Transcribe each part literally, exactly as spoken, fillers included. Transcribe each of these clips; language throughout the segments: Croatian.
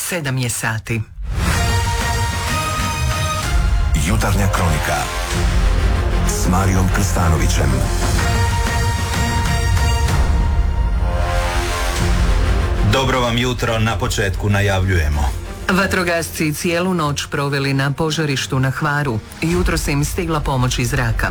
sedam je sati. Jutarnja kronika s Marijom Krstanovićem. Dobro vam jutro, na početku najavljujemo. Vatrogasci cijelu noć proveli na požarištu na Hvaru. Jutro se im stigla pomoć iz zraka.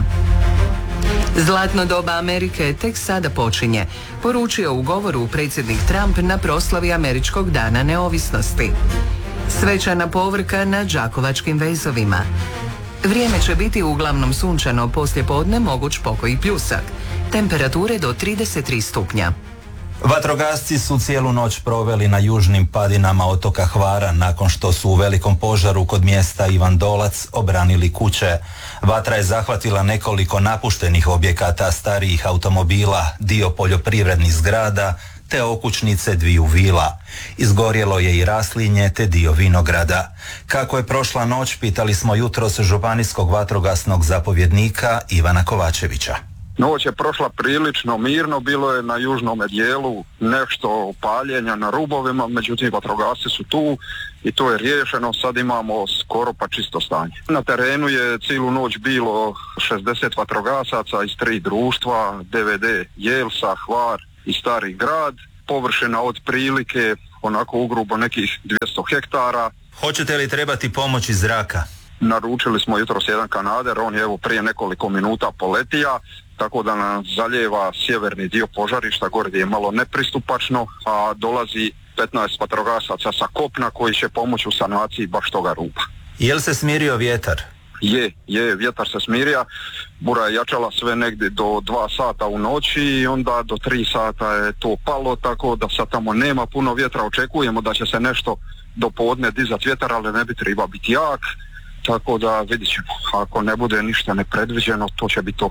Zlatno doba Amerike tek sada počinje, poručio u govoru predsjednik Trump na proslavi Američkog dana neovisnosti. Svečana povorka na Đakovačkim vezovima. Vrijeme će biti uglavnom sunčano, poslije podne moguć pokoji pljusak. Temperature do trideset tri stupnja. Vatrogasci su cijelu noć proveli na južnim padinama otoka Hvara nakon što su u velikom požaru kod mjesta Ivan Dolac obranili kuće. Vatra je zahvatila nekoliko napuštenih objekata, starijih automobila, dio poljoprivrednih zgrada te okućnice dviju vila. Izgorjelo je i raslinje te dio vinograda. Kako je prošla noć, pitali smo jutros županijskog vatrogasnog zapovjednika Ivana Kovačevića. Noć je prošla prilično mirno, bilo je na južnom dijelu nešto paljenja na rubovima, međutim vatrogasci su tu i to je riješeno, sad imamo skoro pa čisto stanje. Na terenu je cijelu noć bilo šezdeset vatrogasaca iz tri društva, D V D Jelsa, Hvar i Stari grad, površina od prilike onako ugrubo nekih dvjesto hektara. Hoćete li trebati pomoć iz zraka? Naručili smo jutros jedan kanader, on je evo prije nekoliko minuta poletija, tako da nam zalijeva sjeverni dio požarišta, gore gdje je malo nepristupačno, a dolazi petnaest vatrogasaca sa kopna koji će pomoći u sanaciji baš toga ruba. Je li se smirio vjetar? Je, je, vjetar se smirija, bura je jačala sve negdje do dva sata u noći i onda do tri sata je to palo, tako da sad tamo nema puno vjetra, očekujemo da će se nešto do podne dizat vjetar, ali ne bi treba biti jak, tako da vidit ćemo, ako ne bude ništa nepredviđeno, to će biti to.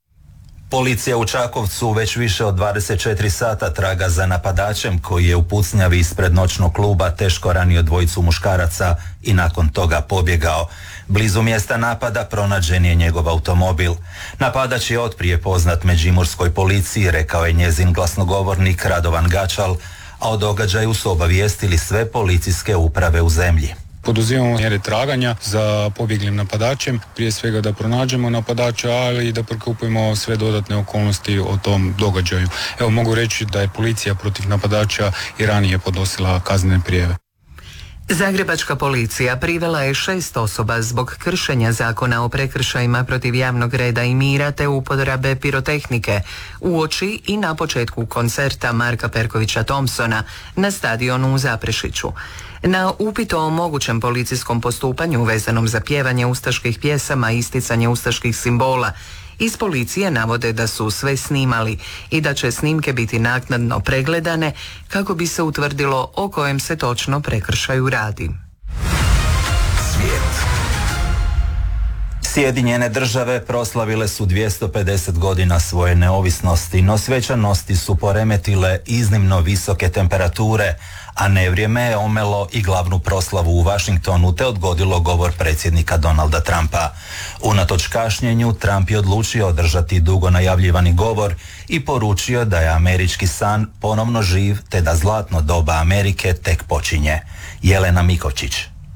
Policija u Čakovcu već više od dvadeset četiri sata traga za napadačem koji je u pucnjavi ispred noćnog kluba teško ranio dvojicu muškaraca i nakon toga pobjegao. Blizu mjesta napada pronađen je njegov automobil. Napadač je otprije poznat međimurskoj policiji, rekao je njezin glasnogovornik Radovan Gačal, a o događaju su obavijestili sve policijske uprave u zemlji. Poduzimamo mjere traganja za pobjeglim napadačem, prije svega da pronađemo napadača, ali i da prikupimo sve dodatne okolnosti o tom događaju. Evo, mogu reći da je policija protiv napadača i ranije podnosila kaznene prijave. Zagrebačka policija privela je šest osoba zbog kršenja zakona o prekršajima protiv javnog reda i mira te uporabe pirotehnike uoči i na početku koncerta Marka Perkovića Thompsona na stadionu u Zaprešiću. Na upit o mogućem policijskom postupanju vezanom za pjevanje ustaških pjesama i isticanje ustaških simbola, iz policije navode da su sve snimali i da će snimke biti naknadno pregledane kako bi se utvrdilo o kojem se točno prekršaju radi. Svijet. Sjedinjene države proslavile su dvjesto pedeset godina svoje neovisnosti, no svečanosti su poremetile iznimno visoke temperature, a nevrijeme je omelo i glavnu proslavu u Washingtonu te odgodilo govor predsjednika Donalda Trumpa. Unatoč kašnjenju, Trump je odlučio održati dugo najavljivani govor i poručio da je američki san ponovno živ te da zlatno doba Amerike tek počinje. Jelena Mikočić.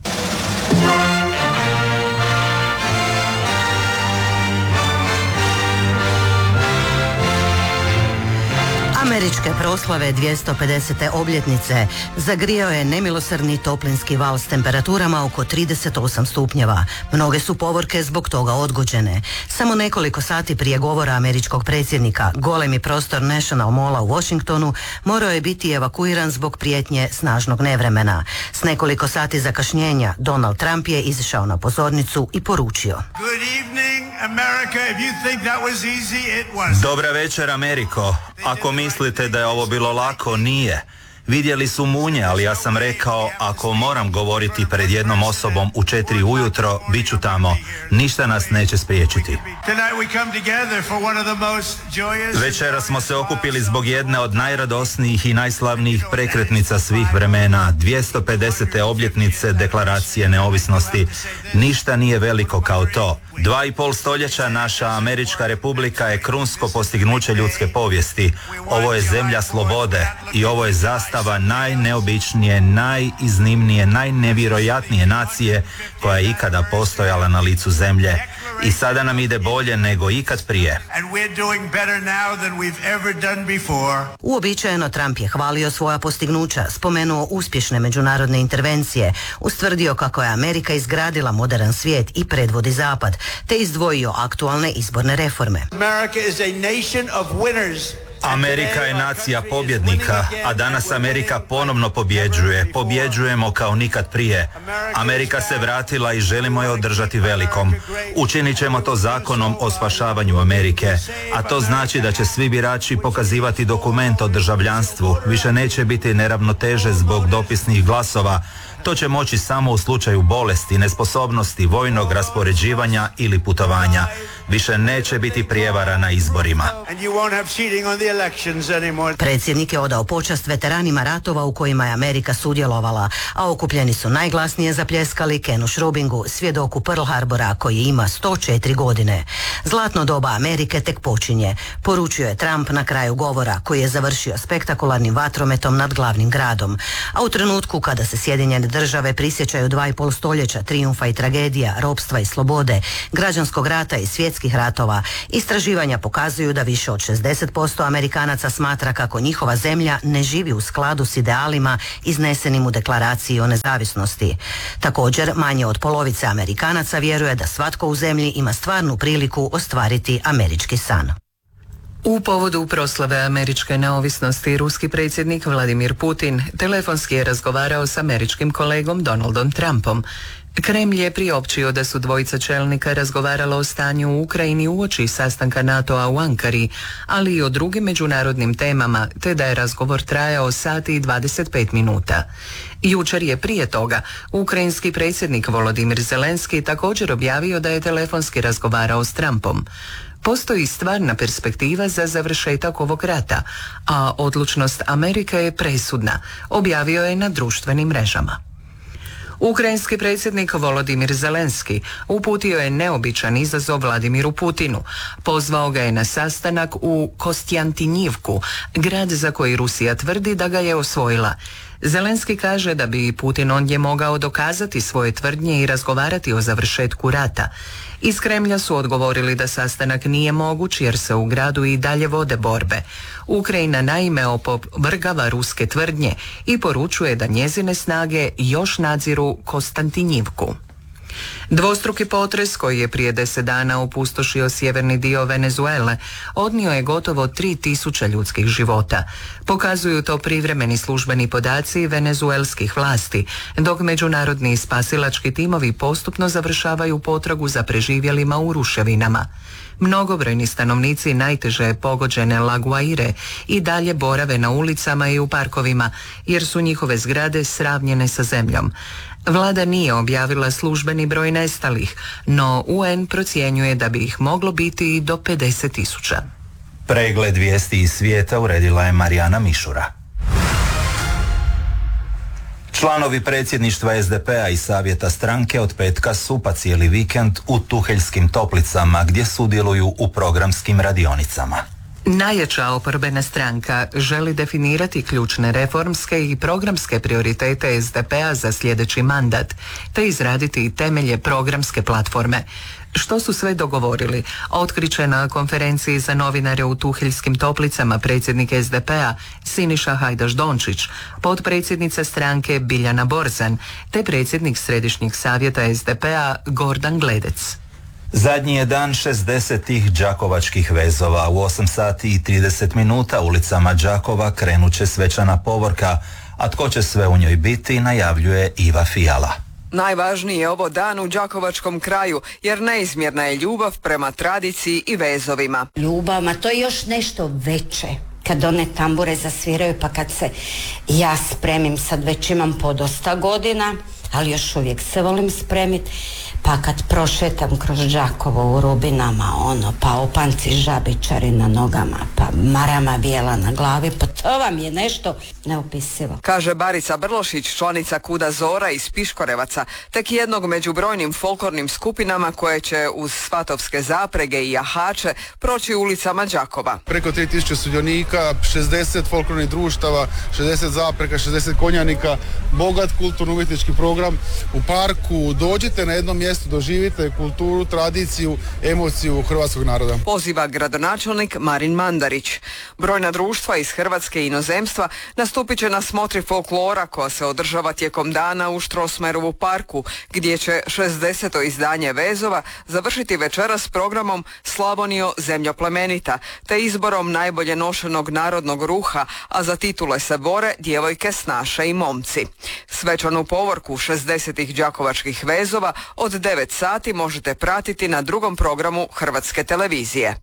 Američke proslave dvjesto pedesete obljetnice zagrijao je nemilosrdni toplinski val s temperaturama oko trideset osam stupnjeva. Mnoge su povorke zbog toga odgođene. Samo nekoliko sati prije govora američkog predsjednika, golemi prostor National Malla u Washingtonu morao je biti evakuiran zbog prijetnje snažnog nevremena. S nekoliko sati zakašnjenja Donald Trump je izišao na pozornicu i poručio: Good evening, America. If you think that was easy, it wasn't. Dobra večer, Ameriko. Ako mislite da je ovo bilo lako, nije. Vidjeli su munje, ali ja sam rekao, ako moram govoriti pred jednom osobom u četiri ujutro, bit ću tamo. Ništa nas neće spriječiti. Večera smo se okupili zbog jedne od najradosnijih i najslavnijih prekretnica svih vremena, dvjesto pedesete obljetnice Deklaracije neovisnosti. Ništa nije veliko kao to. Dva i pol stoljeća naša Američka republika je krunsko postignuće ljudske povijesti. Ovo je zemlja slobode i ovo je zastava sastava najneobičnije, najiznimnije, najnevjerojatnije nacije koja je ikada postojala na licu zemlje. I sada nam ide bolje nego ikad prije. Uobičajeno Trump je hvalio svoja postignuća, spomenuo uspješne međunarodne intervencije, ustvrdio kako je Amerika izgradila moderan svijet i predvodi zapad, te izdvojio aktualne izborne reforme. Amerika je nacija pobjednika, a danas Amerika ponovno pobjeđuje. Pobjeđujemo kao nikad prije. Amerika se vratila i želimo je održati velikom. Učinit ćemo to zakonom o spašavanju Amerike, a to znači da će svi birači pokazivati dokument o državljanstvu. Više neće biti neravnoteže zbog dopisnih glasova. To će moći samo u slučaju bolesti, nesposobnosti, vojnog raspoređivanja ili putovanja. Više neće biti prijevara na izborima. Predsjednik je odao počast veteranima ratova u kojima je Amerika sudjelovala, a okupljeni su najglasnije zapljeskali Kenu Šrubingu, svjedoku Pearl Harbora koji ima sto četiri godine. Zlatno doba Amerike tek počinje, poručio je Trump na kraju govora koji je završio spektakularnim vatrometom nad glavnim gradom. A u trenutku kada se Sjedinjene države prisjećaju dva i pol stoljeća trijumfa i tragedija, ropstva i slobode, građanskog rata i svjetskih ratova, istraživanja pokazuju da više od šezdeset posto Amerikanaca smatra kako njihova zemlja ne živi u skladu s idealima iznesenim u deklaraciji o nezavisnosti. Također, manje od polovice Amerikanaca vjeruje da svatko u zemlji ima stvarnu priliku ostvariti američki san. U povodu proslave američke neovisnosti ruski predsjednik Vladimir Putin telefonski je razgovarao s američkim kolegom Donaldom Trumpom. Kremlj je priopćio da su dvojica čelnika razgovarala o stanju u Ukrajini uoči sastanka NATO-a u Ankari, ali i o drugim međunarodnim temama, te da je razgovor trajao sat i dvadeset pet minuta. Jučer je prije toga ukrajinski predsjednik Volodimir Zelenski također objavio da je telefonski razgovarao s Trumpom. Postoji stvarna perspektiva za završetak ovog rata, a odlučnost Amerike je presudna, objavio je na društvenim mrežama. Ukrajinski predsjednik Volodimir Zelenski uputio je neobičan izazov Vladimiru Putinu. Pozvao ga je na sastanak u Kostjantinjivku, grad za koji Rusija tvrdi da ga je osvojila. Zelenski kaže da bi Putin ondje mogao dokazati svoje tvrdnje i razgovarati o završetku rata. Iz Kremlja su odgovorili da sastanak nije moguć jer se u gradu i dalje vode borbe. Ukrajina naime opovrgava ruske tvrdnje i poručuje da njezine snage još nadziru Konstantinjivku. Dvostruki potres koji je prije deset dana opustošio sjeverni dio Venezuele odnio je gotovo tri tisuće ljudskih života. Pokazuju to privremeni službeni podaci venezuelskih vlasti, dok međunarodni spasilački timovi postupno završavaju potragu za preživjelima u ruševinama. Mnogobrojni stanovnici najteže pogođene La Guaire i dalje borave na ulicama i u parkovima jer su njihove zgrade sravnjene sa zemljom. Vlada nije objavila službeni broj nestalih, no U N procjenjuje da bi ih moglo biti i do pedeset tisuća. Pregled vijesti iz svijeta uredila je Marijana Mišura. Članovi predsjedništva S D P-a i savjeta stranke od petka su pa cijeli vikend u Tuheljskim Toplicama gdje sudjeluju u programskim radionicama. Najjača oporbena stranka želi definirati ključne reformske i programske prioritete S D P-a za sljedeći mandat, te izraditi temelje programske platforme. Što su sve dogovorili, otkriće na konferenciji za novinare u Tuheljskim Toplicama predsjednik S D P-a Siniša Hajdaš-Dončić, potpredsjednica stranke Biljana Borzan, te predsjednik Središnjeg savjeta S D P-a Gordan Gledec. Zadnji je dan šezdesetih đakovačkih vezova. U osam sati i trideset minuta ulicama Đakova krenut će svečana povorka, a tko će sve u njoj biti najavljuje Iva Fijala. Najvažniji je ovo dan u đakovačkom kraju, jer neizmjerna je ljubav prema tradiciji i vezovima. Ljubav, ma to je još nešto veće. Kad one tambure zasviraju, pa kad se ja spremim, sad već imam podosta godina, ali još uvijek se volim spremiti, pa kad prošetam kroz Đakovo u Rubinama, ono, pa opanci žabičari na nogama, pa marama bijela na glavi, pa to vam je nešto neopisivo. Kaže Barica Brlošić, članica Kuda Zora iz Piškorevaca, tek jednog među brojnim folklornim skupinama koje će uz svatovske zaprege i jahače proći ulicama Đakova. Preko tri tisuće sudionika, šezdeset folklornih društava, šezdeset zaprega, šezdeset konjanika, bogat kulturno-umjetnički program u parku. Dođite na jedno mjesto, doživite kulturu, tradiciju, emociju hrvatskog naroda. Poziva gradonačelnik Marin Mandarić. Brojna društva iz Hrvatske i inozemstva nastupit će na smotri folklora koja se održava tijekom dana u Strossmayerovu parku, gdje će šezdeseto izdanje Vezova završiti večeras s programom Slavonijo, zemljo plemenita, te izborom najbolje nošenog narodnog ruha, a za titule se bore djevojke, snaše i momci. Svečanu povorku šezdesetih đakovačkih vezova od devet sati možete pratiti na drugom programu Hrvatske televizije.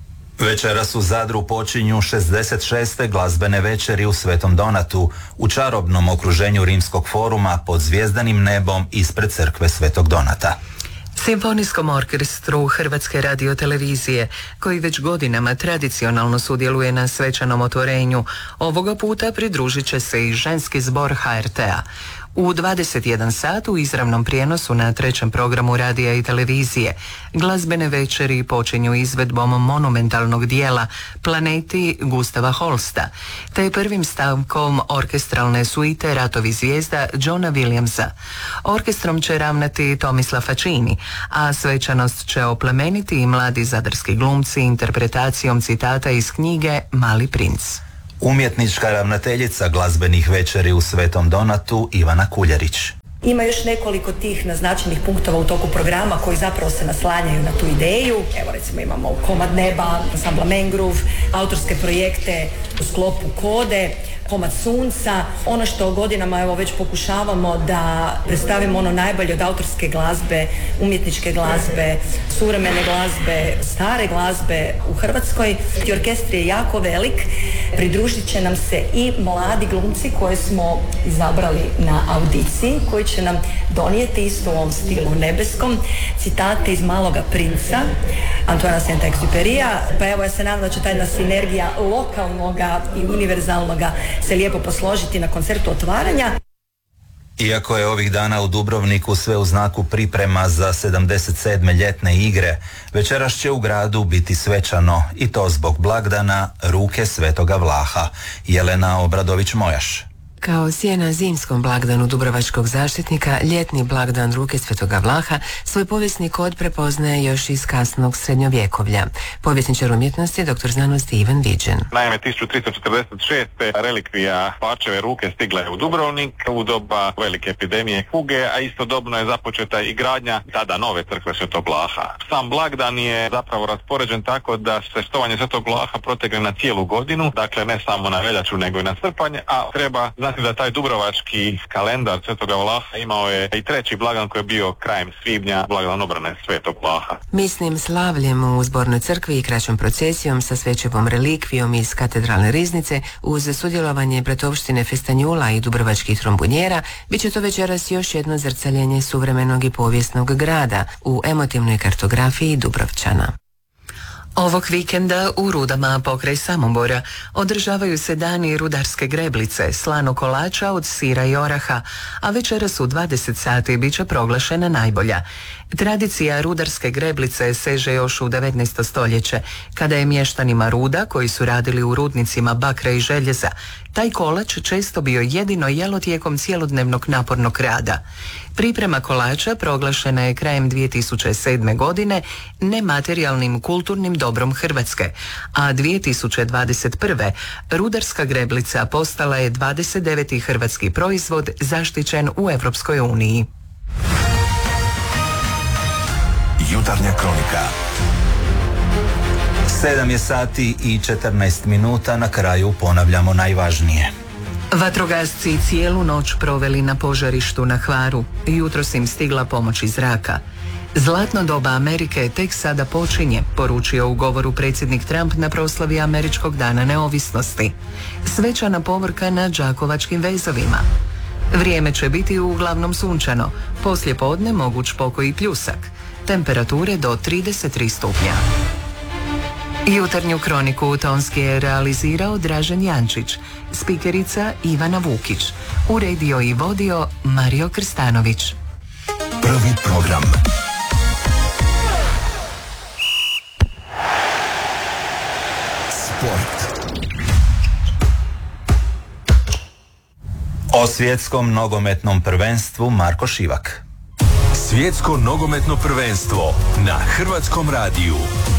Večeras u Zadru počinju šezdeset šeste glazbene večeri u Svetom Donatu, u čarobnom okruženju Rimskog foruma pod zvijezdanim nebom ispred crkve Svetog Donata. Simfonijskom orkestru Hrvatske radiotelevizije, koji već godinama tradicionalno sudjeluje na svečanom otvorenju, ovoga puta pridružit će se i ženski zbor H R T-a. U dvadeset jedan sat u izravnom prijenosu na trećem programu radija i televizije glazbene večeri počinju izvedbom monumentalnog dijela Planeti Gustava Holsta, te prvim stavkom orkestralne suite Ratovi zvijezda Johna Williamsa. Orkestrom će ravnati Tomislav Facini, a svečanost će oplemeniti i mladi zadarski glumci interpretacijom citata iz knjige Mali princ. Umjetnička ravnateljica glazbenih večeri u Svetom Donatu Ivana Kuljarić. Ima još nekoliko tih naznačenih punktova u toku programa koji zapravo se naslanjaju na tu ideju. Evo recimo imamo Komad neba, ansambla Mangrove, autorske projekte u sklopu Kode, Komad sunca. Ono što godinama evo već pokušavamo da predstavimo ono najbolje od autorske glazbe, umjetničke glazbe, suvremene glazbe, stare glazbe u Hrvatskoj. I orkestr je jako velik. Pridružit će nam se i mladi glumci koje smo izabrali na audiciji, koji će nam donijeti isto u ovom stilu nebeskom citate iz Maloga princa Antoana Saint-Exupéryja. Pa evo ja se nadam da će ta jedna sinergija lokalnoga i univerzalnoga se lijepo posložiti na koncertu otvaranja. Iako je ovih dana u Dubrovniku sve u znaku priprema za sedamdeset sedme ljetne igre, večeras će u gradu biti svečano, i to zbog blagdana Ruke Svetoga Vlaha. Jelena Obradović-Mojaš. Kao sjena zimskom blagdanu dubrovačkog zaštitnika, ljetni blagdan Ruke Svetoga Vlaha svoj povijesni kod prepoznaje još iz kasnog srednjovjekovlja. Povjesničar umjetnosti, doktor znanosti Ivan Viđen. Naime, tisuću tristo četrdeset šeste. relikvija Pačeve Ruke stigla je u Dubrovnik u doba velike epidemije kuge, a istodobno je započeta i gradnja tada nove crkve Svetog Vlaha. Sam blagdan je zapravo raspoređen tako da se štovanje Svetog Vlaha protegne na cijelu godinu, dakle ne samo na veljaču nego i na srpanj, a treba da taj dubrovački kalendar Svetoga Vlaha imao je i treći blagdan koji je bio krajem svibnja, blagdan obrane Svetog Vlaha. Misnim slavljem u zbornoj crkvi i kraćom procesijom sa svećevom relikvijom iz katedralne riznice uz sudjelovanje bratovštine Festanjula i dubrovačkih trombunjera bit će to večeras još jedno zrcaljenje suvremenog i povijesnog grada u emotivnoj kartografiji Dubrovčana. Ovog vikenda u Rudama pokraj Samobora održavaju se dani rudarske greblice, slanog kolača od sira i oraha, a večeras u dvadeset sati bit će proglašena najbolja. Tradicija rudarske greblice seže još u devetnaesto stoljeće, kada je mještanima Ruda, koji su radili u rudnicima bakra i željeza, taj kolač često bio jedino jelo tijekom cjelodnevnog napornog rada. Priprema kolača proglašena je krajem dvije tisuće sedme. godine nematerijalnim kulturnim dobrom Hrvatske, a dvije tisuće dvadeset prve. rudarska greblica postala je dvadeset deveti hrvatski proizvod zaštićen u Europskoj uniji. Jutarnja kronika. Sedam je sati i četrnaest minuta, na kraju ponavljamo najvažnije. Vatrogasci cijelu noć proveli na požarištu na Hvaru. Jutros im stigla pomoć iz zraka. Zlatno doba Amerike tek sada počinje, poručio u govoru predsjednik Trump na proslavi Američkog dana neovisnosti. Svečana povorka na đakovačkim vezovima. Vrijeme će biti uglavnom sunčano, poslije podne moguć pokoj i pljusak, temperature do trideset tri stupnja. Jutarnju kroniku tonski je realizirao Dražen Jančić, spikerica Ivana Vukić, uredio i vodio Mario Krstanović. Prvi program. Sport. O svjetskom nogometnom prvenstvu Marko Šivak. Svjetsko nogometno prvenstvo na Hrvatskom radiju.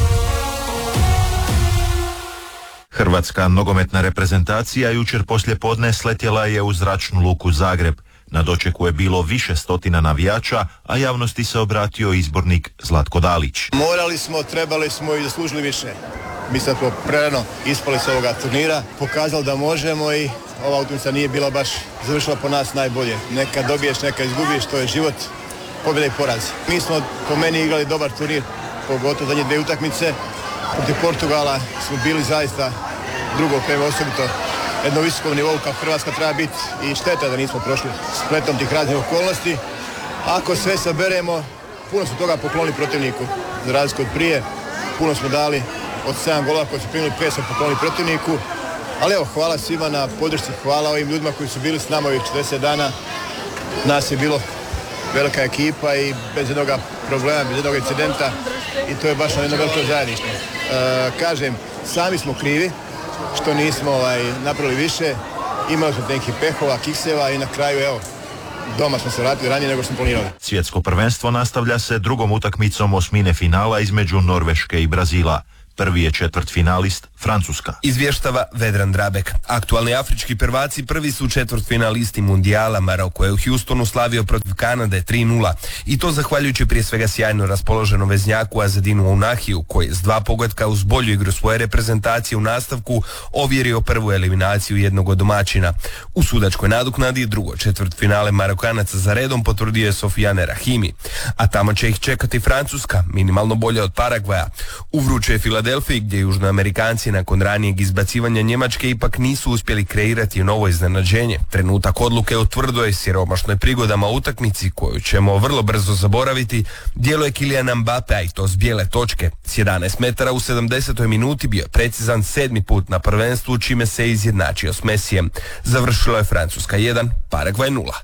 Hrvatska nogometna reprezentacija jučer poslje podne sletjela je u zračnu luku Zagreb. Na dočeku je bilo više stotina navijača, a javnosti se obratio izbornik Zlatko Dalić. Morali smo, trebali smo i zaslužili više. Mislim da smo prerano ispali s ovoga turnira, pokazali da možemo i ova utakmica nije bila baš završila po nas najbolje. Neka dobiješ, neka izgubiš, to je život, pobjeda i poraz. Mi smo po meni igrali dobar turnir, pogotovo zadnje dvije utakmice. Protiv Portugala smo bili zaista drugo prema osobito jednom visokom nivou kao Hrvatska treba biti i šteta da nismo prošli spletom tih raznih okolnosti. Ako sve saberemo, puno smo toga poklonili protivniku, za razliku od prije. Puno smo dali od sedam golova koji su primili, pet smo poklonili protivniku. Ali evo, hvala svima na podršci, hvala ovim ljudima koji su bili s nama ovih četrdeset dana. Nas je bilo velika ekipa i bez jednog problema, bez jednog incidenta i to je baš na jedno veliko zajedništvo. E, kažem, sami smo krivi što nismo ovaj, napravili više, imali smo nekih pehova, kikseva i na kraju evo, doma smo se vratili ranije nego što smo planirali. Svjetsko prvenstvo nastavlja se drugom utakmicom osmine finala između Norveške i Brazila. Prvi je četvrtfinalist Francuska. Izvještava Vedran Drabek. Aktualni afrički prvaci prvi su četvrtfinalisti mundijala. Maroko je u Houstonu slavio protiv Kanade tri nula. I to zahvaljujući prije svega sjajno raspoloženom veznjaku Azedinu Unahiju, koji je s dva pogotka uz bolju igru svoje reprezentacije u nastavku ovjerio prvu eliminaciju jednog od domaćina. U sudačkoj nadoknadi drugo četvrtfinale Marokanaca za redom potvrdio je Sofijane Rahimi. A tamo će ih čekati Francuska, minimalno bolje od Paragvaja. U vrućoj Filadelfiji, gdje Južnoamerikanci nakon ranijeg izbacivanja Njemačke ipak nisu uspjeli kreirati novo iznenađenje. Trenutak odluke o tvrdoj siromašnoj prigodama utakmici, koju ćemo vrlo brzo zaboraviti, djeluje Kylian Mbappé, i to s bijele točke. S jedanaest metara u sedamdesetoj minuti bio je precizan sedmi put na prvenstvu, čime se izjednačio s Messijem. Završila je Francuska jedan, Paragvaj nula.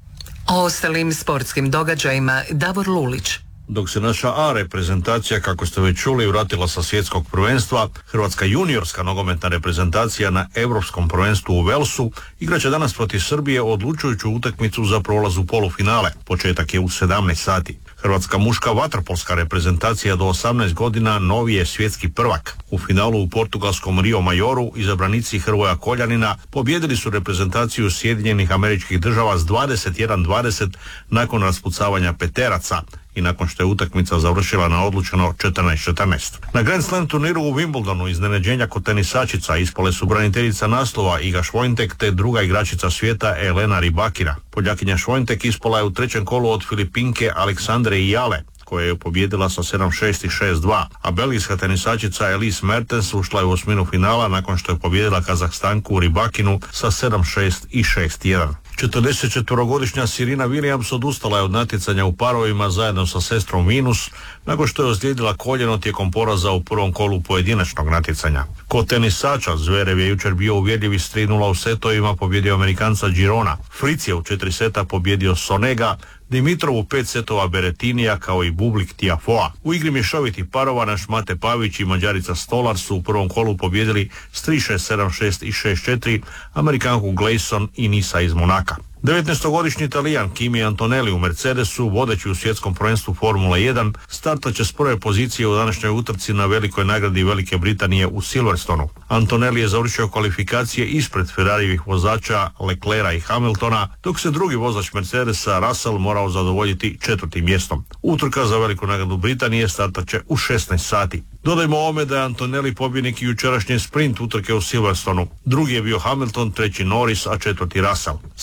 O ostalim sportskim događajima Davor Lulić. Dok se naša A reprezentacija, kako ste već čuli, vratila sa svjetskog prvenstva, hrvatska juniorska nogometna reprezentacija na europskom prvenstvu u Velsu igraće danas protiv Srbije odlučujuću utakmicu za prolaz u polufinale. Početak je u sedamnaest sati. Hrvatska muška vaterpolska reprezentacija do osamnaest godina novi je svjetski prvak. U finalu u portugalskom Rio Majoru izabranici Hrvoja Koljanina pobjedili su reprezentaciju Sjedinjenih Američkih Država s dvadeset jedan dvadeset nakon raspucavanja peteraca i nakon što je utakmica završila na odlučeno četrnaest četrnaest. Na Grand Slam turniru u Wimbledonu iznenađenja kod tenisačica ispale su braniteljica naslova Iga Švojntek te druga igračica svijeta Elena Rybakina. Poljakinja Švojntek ispala je u trećem kolu od Filipinke Aleksandre Ijale, koja je pobjedila sa sedam šest i šest dva, a belgijska tenisačica Elise Mertens ušla je u osminu finala nakon što je pobjedila Kazahstanku Rybakinu sa sedam šest i šest jedan. četrdesetčetvorogodišnja Serena Williams odustala je od natjecanja u parovima zajedno sa sestrom Venus nakon što je ozlijedila koljeno tijekom poraza u prvom kolu pojedinačnog natjecanja. Kod tenisača Zverev je jučer bio uvjerljiv s tri nula u setovima, pobjedio Amerikanca Girona. Fritz je u četiri seta pobjedio Sonega, Dimitrov u pet setova Beretinija kao i Bublik Tiafoa. U igri mješovitih parova naš Mate Pavić i Mađarica Stolar su u prvom kolu pobjedili s tri šest, sedam šest i šest četiri Amerikanku Gleison i Nisa iz Monaka. devetnaestogodišnji Talijan Kimi Antonelli u Mercedesu, vodeći u svjetskom prvenstvu Formule jedan, startat će s prve pozicije u današnjoj utrci na velikoj nagradi Velike Britanije u Silverstonu. Antonelli je završio kvalifikacije ispred Ferrarijevih vozača Leclerca i Hamiltona, dok se drugi vozač Mercedesa Russell morao zadovoljiti četvrtim mjestom. Utrka za Veliku nagradu Britanije startat će u šesnaest sati. Dodajmo ovome da je Antonelli pobjednik i jučerašnje sprint utrke u Silverstonu. Drugi je bio Hamilton, treći Norris, a četvrti Russell. Za kraj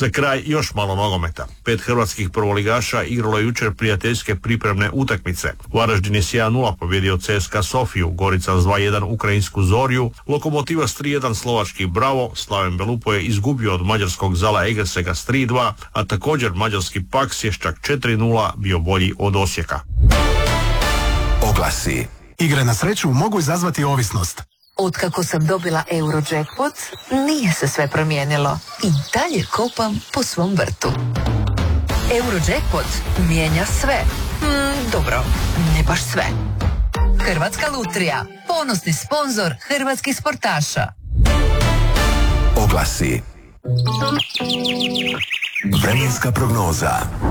još malo nogometa. Pet hrvatskih prvoligaša igralo je jučer prijateljske pripremne utakmice. Varaždin je s jedan nula pobjedio C S K A Sofiju, Gorica s dva jedan ukrajinsku Zorju, Lokomotiva s tri jedan slovački Bravo, Slaven Belupo je izgubio od mađarskog Zala Egersega s tri dva, a također mađarski Paks je s čak četiri nula bio bolji od Osijeka. Oglasi. Igre na sreću mogu izazvati ovisnost. Otkako sam dobila Eurojackpot, nije se sve promijenilo. I dalje kopam po svom vrtu. Eurojackpot mijenja sve. Mm, dobro, ne baš sve. Hrvatska lutrija, ponosni sponzor hrvatskih sportaša. Oglasi. Vremenska prognoza.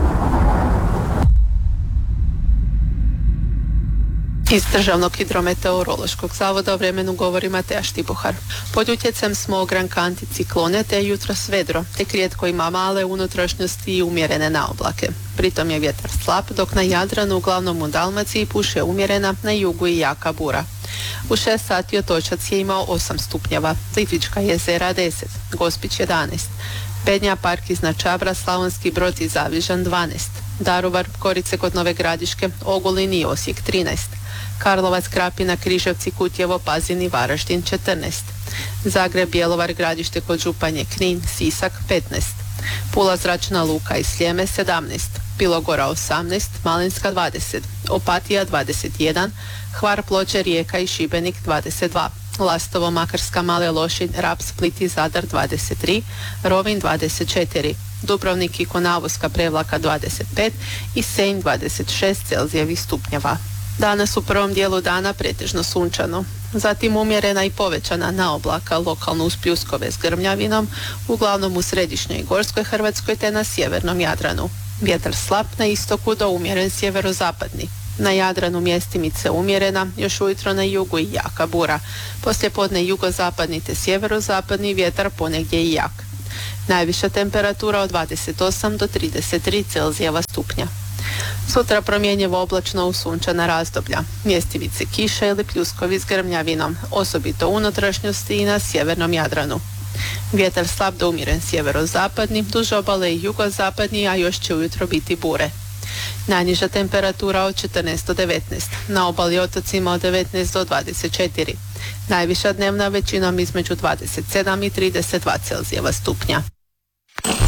Iz Državnog hidrometeorološkog zavoda o vremenu govori Mateja Štibuhar. Pod utjecajem smo ogranka anticiklone te jutros vedro, tek rijetko ima male unutrašnjosti i umjerene naoblake. Pritom je vjetar slab, dok na Jadranu, uglavnom u Dalmaciji, puše umjerena, na jugu i jaka bura. U šest sati Otočac je imao osam stupnjeva, Plitvička jezera deset, Gospić jedanaest, Bednja park iznad Čabra, Slavonski Brod i Zavižan dvanaest, Daruvar, Korice kod Nove Gradiške, Ogulin i Osijek trinaest, Karlovac, Krapina, Križevci, Kutjevo, Pazin i Varaždin četrnaest, Zagreb, Bjelovar, Gradište kod Županje, Knin, Sisak petnaest, Pula, Zračna luka i Sljeme sedamnaest, Bilogora osamnaest, Malinska dvadeset, Opatija dvadeset jedan, Hvar, Ploče, Rijeka i Šibenik dvadeset dva, Lastovo, Makarska, Male Lošinj, Rab, Split i Zadar dvadeset tri, Rovinj dvadeset četiri, Dubrovnik i Konavoska, Prevlaka dvadeset pet i Senj dvadeset šest Celzijevih stupnjeva. Danas u prvom dijelu dana pretežno sunčano, zatim umjerena i povećana naoblaka, lokalno uz pljuskove s grmljavinom, uglavnom u središnjoj i gorskoj Hrvatskoj te na sjevernom Jadranu. Vjetar slab na istoku do umjeren sjeverozapadni. Na Jadranu mjestimice umjerena, još ujutro na jugu i jaka bura. Poslijepodne jugozapadni te sjeverozapadni vjetar ponegdje i jak. Najviša temperatura od dvadeset osam do trideset tri Celzijeva stupnja. Sutra promjenjivo oblačno uz sunčana razdoblja. Mjestimice kiše ili pljuskovi s grmljavinom, osobito u unutrašnjosti i na sjevernom Jadranu. Vjetar slab do umjeren sjeverozapadni, duž obale i jugozapadni, a još će ujutro biti bure. Najniža temperatura od četrnaest do devetnaest, na obali otocima od devetnaest do dvadeset četiri. Najviša dnevna većinom između dvadeset sedam i trideset dva Celzijeva stupnja.